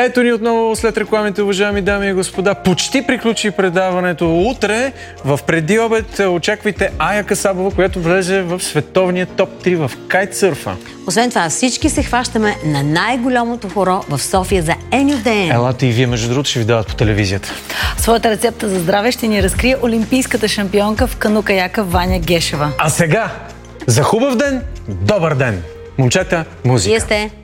Ето ни отново след рекламите, уважаеми дами и господа. Почти приключи предаването. Утре в преди обед очаквайте Ая Касабова, която влезе в световния топ 3 в кайтсърфа. Освен това, всички се хващаме на най-голямото хоро в София за Any of the End. Елате и вие, между другото, ще ви дават по телевизията. Своята рецепта за здраве ще ни разкрие олимпийската шампионка в кану-каяка Ваня Гешева. А сега, за хубав ден, добър ден! Момчета, музика! Вие сте